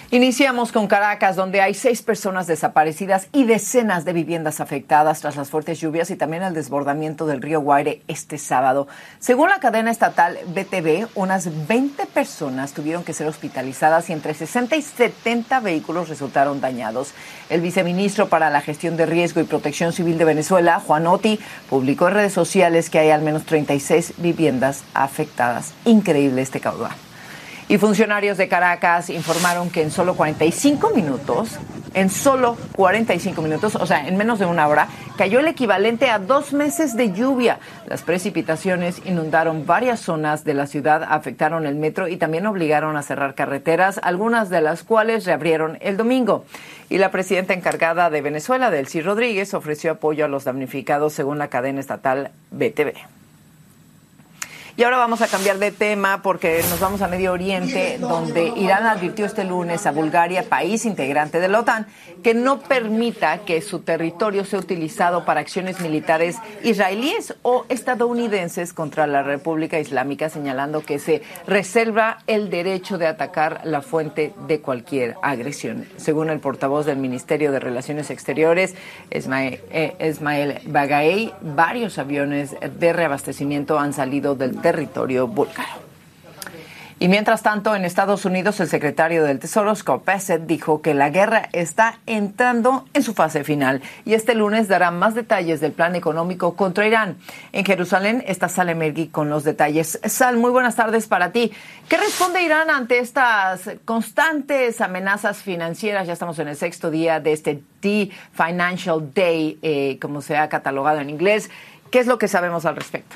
Iniciamos con Caracas, donde hay 6 personas desaparecidas y decenas de viviendas afectadas tras las fuertes lluvias y también el desbordamiento del río Guaire este sábado. Según la cadena estatal BTV, unas 20 personas tuvieron que ser hospitalizadas y entre 60 y 70 vehículos resultaron dañados. El viceministro para la Gestión de Riesgo y Protección Civil de Venezuela, Juan Oti, publicó en redes sociales que hay al menos 36 viviendas afectadas. Increíble este caudal. Y funcionarios de Caracas informaron que en solo 45 minutos, o sea, en menos de una hora, cayó el equivalente a 2 meses de lluvia. Las precipitaciones inundaron varias zonas de la ciudad, afectaron el metro y también obligaron a cerrar carreteras, algunas de las cuales reabrieron el domingo. Y la presidenta encargada de Venezuela, Delcy Rodríguez, ofreció apoyo a los damnificados según la cadena estatal BTV. Y ahora vamos a cambiar de tema porque nos vamos a Medio Oriente, donde Irán advirtió este lunes a Bulgaria, país integrante de la OTAN, que no permita que su territorio sea utilizado para acciones militares israelíes o estadounidenses contra la República Islámica, señalando que se reserva el derecho de atacar la fuente de cualquier agresión. Según el portavoz del Ministerio de Relaciones Exteriores, Esmail Baghaei, varios aviones de reabastecimiento han salido del territorio búlgaro. Y mientras tanto, en Estados Unidos, el secretario del Tesoro, Scott Bassett, dijo que la guerra está entrando en su fase final y este lunes dará más detalles del plan económico contra Irán. En Jerusalén está Salem Mergui con los detalles. Sal, muy buenas tardes para ti. ¿Qué responde Irán ante estas constantes amenazas financieras? Ya estamos en el 6º día de este Financial Day, como se ha catalogado en inglés. ¿Qué es lo que sabemos al respecto?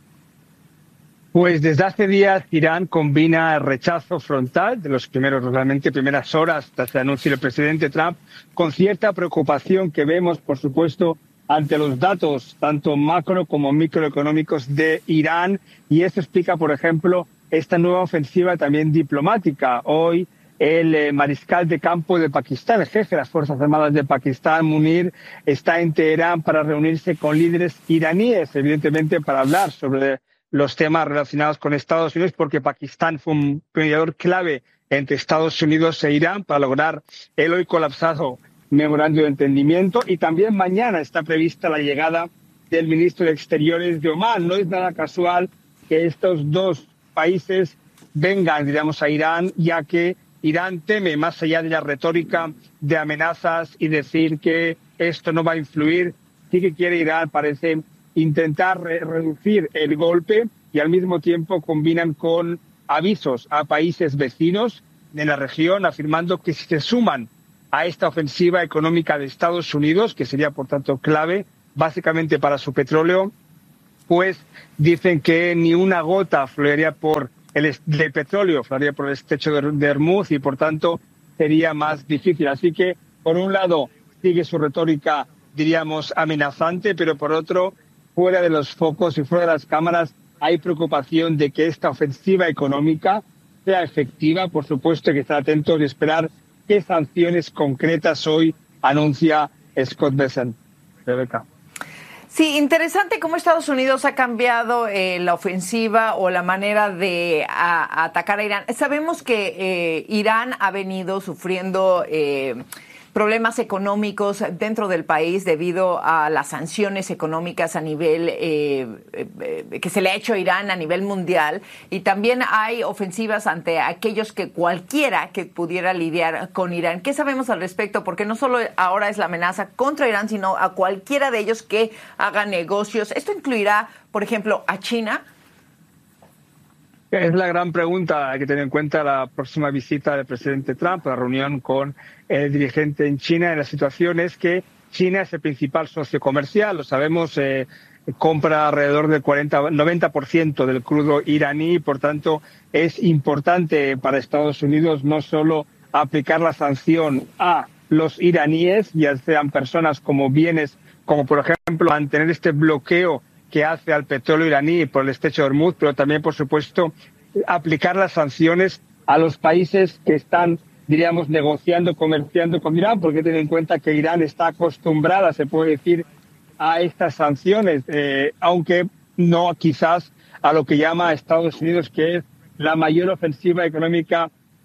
Pues desde hace días Irán combina el rechazo frontal de las primeras horas tras el anuncio del presidente Trump con cierta preocupación que vemos, por supuesto, ante los datos tanto macro como microeconómicos de Irán. Y esto explica, por ejemplo, esta nueva ofensiva también diplomática. Hoy el mariscal de campo de Pakistán, el jefe de las Fuerzas Armadas de Pakistán, Munir, está en Teherán para reunirse con líderes iraníes, evidentemente para hablar sobre los temas relacionados con Estados Unidos, porque Pakistán fue un mediador clave entre Estados Unidos e Irán para lograr el hoy colapsado memorándum de entendimiento. Y también mañana está prevista la llegada del ministro de Exteriores de Omán. No es nada casual que estos dos países vengan, a Irán, ya que Irán teme, más allá de la retórica de amenazas y decir que esto no va a influir, sí que quiere Irán, parece, intentar reducir el golpe y al mismo tiempo combinan con avisos a países vecinos de la región afirmando que si se suman a esta ofensiva económica de Estados Unidos, que sería por tanto clave básicamente para su petróleo, pues dicen que ni una gota fluiría por el petróleo, fluiría por el estrecho de Hormuz y por tanto sería más difícil. Así que por un lado sigue su retórica, diríamos, amenazante, pero por otro, fuera de los focos y fuera de las cámaras, hay preocupación de que esta ofensiva económica sea efectiva. Por supuesto, hay que estar atentos y esperar qué sanciones concretas hoy anuncia Scott Bessent. Rebeca. Sí, interesante cómo Estados Unidos ha cambiado la ofensiva o la manera de atacar a Irán. Sabemos que Irán ha venido sufriendo problemas económicos dentro del país debido a las sanciones económicas a nivel que se le ha hecho a Irán a nivel mundial, y también hay ofensivas ante aquellos que cualquiera que pudiera lidiar con Irán. ¿Qué sabemos al respecto? Porque no solo ahora es la amenaza contra Irán, sino a cualquiera de ellos que haga negocios. ¿Esto incluirá, por ejemplo, a China? Es la gran pregunta. Hay que tener en cuenta la próxima visita del presidente Trump, la reunión con el dirigente en China. La situación es que China es el principal socio comercial, lo sabemos, compra alrededor del 90% del crudo iraní, y por tanto es importante para Estados Unidos no solo aplicar la sanción a los iraníes, ya sean personas como bienes, como por ejemplo mantener este bloqueo que hace al petróleo iraní por el estrecho de Hormuz, pero también, por supuesto, aplicar las sanciones a los países que están, diríamos, negociando, comerciando con Irán, porque ten en cuenta que Irán está acostumbrada, se puede decir, a estas sanciones, aunque no quizás a lo que llama Estados Unidos, que es la mayor ofensiva económica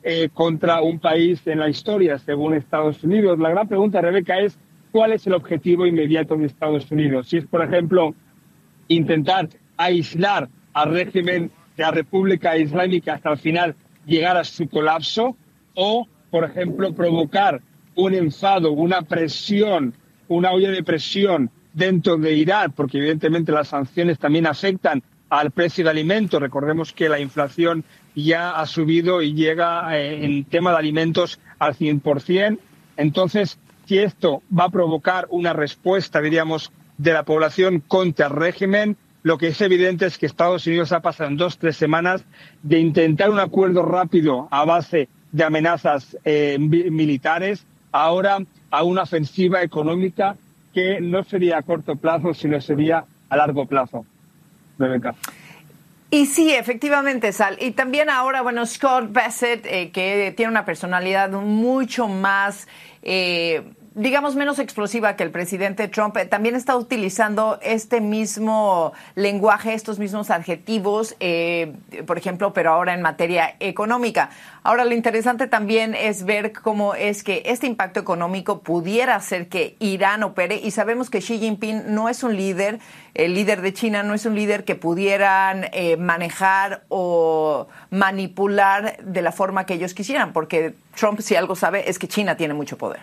contra un país en la historia, según Estados Unidos. La gran pregunta, Rebeca, es ¿cuál es el objetivo inmediato de Estados Unidos? Si es, por ejemplo, intentar aislar al régimen de la República Islámica hasta el final llegar a su colapso, o, por ejemplo, provocar un enfado, una presión, una olla de presión dentro de Irán, porque evidentemente las sanciones también afectan al precio de alimentos. Recordemos que la inflación ya ha subido y llega en tema de alimentos al 100%. Entonces, si esto va a provocar una respuesta, diríamos, de la población contra el régimen, lo que es evidente es que Estados Unidos ha pasado en 2-3 semanas de intentar un acuerdo rápido a base de amenazas militares, ahora a una ofensiva económica que no sería a corto plazo, sino sería a largo plazo. Rebeca. Y sí, efectivamente, Sal. Y también ahora, bueno, Scott Bassett, que tiene una personalidad mucho más, digamos, menos explosiva que el presidente Trump, también está utilizando este mismo lenguaje, estos mismos adjetivos, por ejemplo, pero ahora en materia económica. Ahora, lo interesante también es ver cómo es que este impacto económico pudiera hacer que Irán opere, y sabemos que Xi Jinping no es un líder, el líder de China no es un líder que pudieran manejar o manipular de la forma que ellos quisieran, porque Trump, si algo sabe, es que China tiene mucho poder.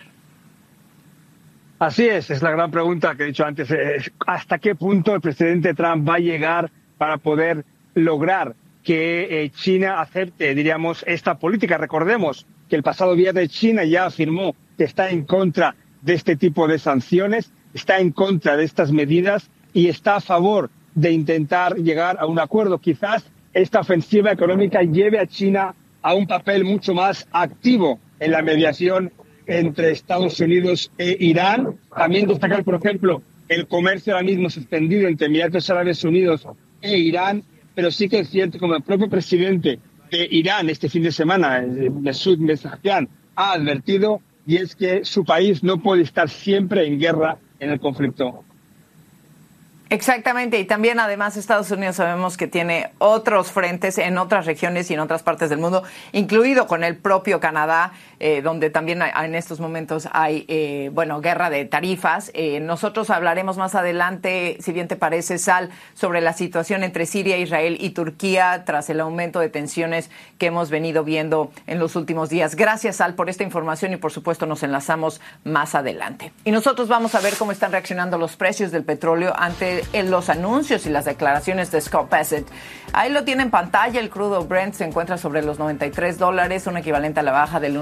Así es la gran pregunta que he dicho antes. ¿Hasta qué punto el presidente Trump va a llegar para poder lograr que China acepte, diríamos, esta política? Recordemos que el pasado viernes China ya afirmó que está en contra de este tipo de sanciones, está en contra de estas medidas y está a favor de intentar llegar a un acuerdo. Quizás esta ofensiva económica lleve a China a un papel mucho más activo en la mediación entre Estados Unidos e Irán. También destacar, por ejemplo, el comercio ahora mismo suspendido entre Emiratos Árabes Unidos e Irán, pero sí que es cierto, como el propio presidente de Irán este fin de semana, Masoud Pezeshkian, ha advertido, y es que su país no puede estar siempre en guerra en el conflicto. Exactamente, y también además Estados Unidos sabemos que tiene otros frentes en otras regiones y en otras partes del mundo, incluido con el propio Canadá, donde también en estos momentos hay, guerra de tarifas. Nosotros hablaremos más adelante, si bien te parece, Sal, sobre la situación entre Siria, Israel y Turquía tras el aumento de tensiones que hemos venido viendo en los últimos días. Gracias, Sal, por esta información y, por supuesto, nos enlazamos más adelante. Y nosotros vamos a ver cómo están reaccionando los precios del petróleo ante los anuncios y las declaraciones de Scott Bassett. Ahí lo tiene en pantalla. El crudo Brent se encuentra sobre los $93, un equivalente a la baja del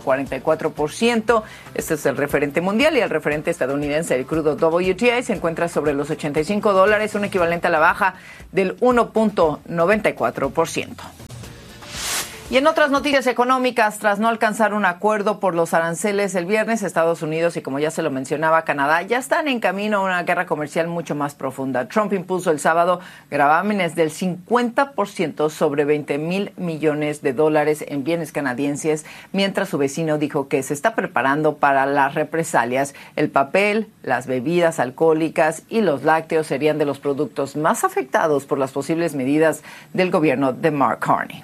1.44%. Este es el referente mundial, y el referente estadounidense, el crudo WTI, se encuentra sobre los $85, un equivalente a la baja del 1.94%. Y en otras noticias económicas, tras no alcanzar un acuerdo por los aranceles el viernes, Estados Unidos y, como ya se lo mencionaba, Canadá ya están en camino a una guerra comercial mucho más profunda. Trump impuso el sábado gravámenes del 50% sobre $20,000 millones en bienes canadienses, mientras su vecino dijo que se está preparando para las represalias. El papel, las bebidas alcohólicas y los lácteos serían de los productos más afectados por las posibles medidas del gobierno de Mark Carney.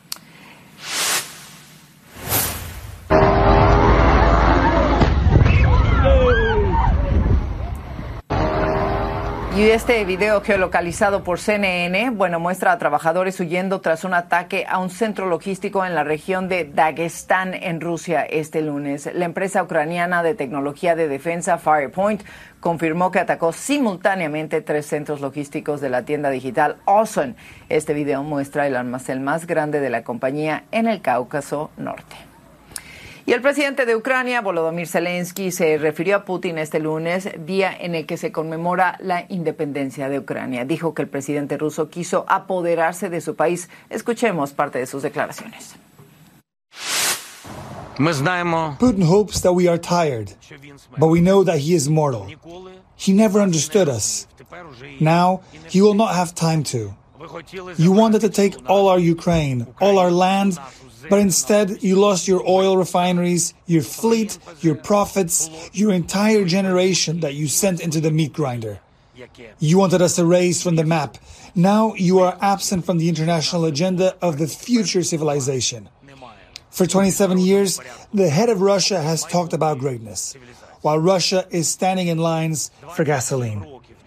Y este video geolocalizado por CNN, muestra a trabajadores huyendo tras un ataque a un centro logístico en la región de Dagestán, en Rusia, este lunes. La empresa ucraniana de tecnología de defensa Firepoint confirmó que atacó simultáneamente 3 centros logísticos de la tienda digital Ozon. Este video muestra el almacén más grande de la compañía en el Cáucaso Norte. Y el presidente de Ucrania, Volodymyr Zelensky, se refirió a Putin este lunes, día en el que se conmemora la independencia de Ucrania. Dijo que el presidente ruso quiso apoderarse de su país. Escuchemos parte de sus declaraciones. Putin hopes that we are tired, but we know that he is mortal. He never understood us. Now, he will not have time to. You wanted to take all our Ukraine, all our land, but instead you lost your oil refineries, your fleet, your profits, your entire generation that you sent into the meat grinder. You wanted us erased from the map. Now you are absent from the international agenda of the future civilization. For 27 years, the head of Russia has talked about greatness, while Russia is standing in lines for gasoline.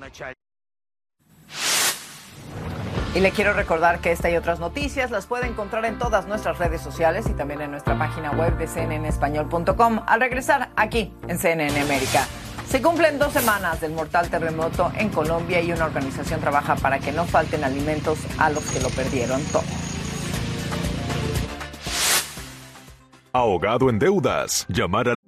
Y le quiero recordar que esta y otras noticias las puede encontrar en todas nuestras redes sociales y también en nuestra página web de cnnespañol.com al regresar aquí en CNN América. Se cumplen 2 semanas del mortal terremoto en Colombia y una organización trabaja para que no falten alimentos a los que lo perdieron todo. Ahogado en deudas. Llamar a